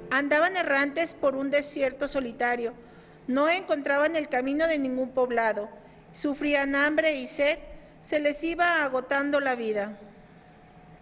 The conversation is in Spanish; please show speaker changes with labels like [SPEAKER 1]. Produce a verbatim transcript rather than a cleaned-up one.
[SPEAKER 1] Andaban errantes por un desierto solitario. No encontraban el camino de ningún poblado. Sufrían hambre y sed. Se les iba agotando la vida.